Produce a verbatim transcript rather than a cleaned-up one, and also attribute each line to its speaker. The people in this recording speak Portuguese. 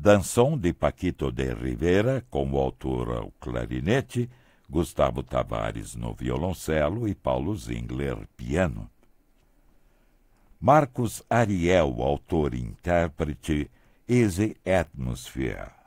Speaker 1: Dançom de Paquito de Rivera, com o autor ao clarinete, Gustavo Tavares no violoncelo e Paulo Zingler, piano. Marcos Ariel, autor e intérprete, Easy Atmosphere.